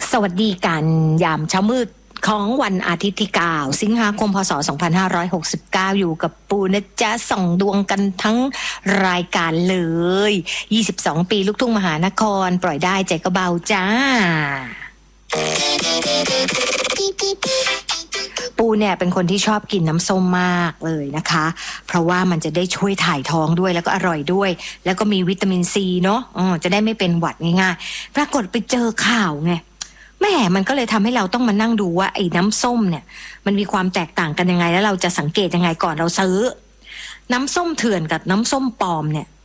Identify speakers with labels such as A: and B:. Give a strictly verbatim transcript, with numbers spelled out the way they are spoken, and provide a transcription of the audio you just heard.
A: สวัสดีกันยามเช้ามืดของวันอาทิตย์ที่เก้าสิงหาคมพศสองพันห้าร้อยหกสิบเก้าอยู่กับปูนะจ๊ะส่องดวงกันทั้งรายการเลยยี่สิบสองปีลูกทุ่งมหานครปล่อยได้ใจก็เบาจ้าปูเนี่ยเป็นคนที่ชอบกินน้ำส้มมากเลยนะคะเพราะว่ามันจะได้ช่วยถ่ายท้องด้วยแล้วก็อร่อยด้วยแล้วก็มีวิตามินซีเนาะอ๋อจะได้ไม่เป็นหวัดง่ายๆปรากฏไปเจอข่าวไงแม่มันก็เลยทำให้เราต้องมานั่งดูว่าไอ้น้ำส้มเนี่ยมันมีความแตกต่างกันยังไงแล้วเราจะสังเกตยังไงก่อนเราซื้อน้ำส้มเถื่อนกับน้ำส้มปลอมเนี่ย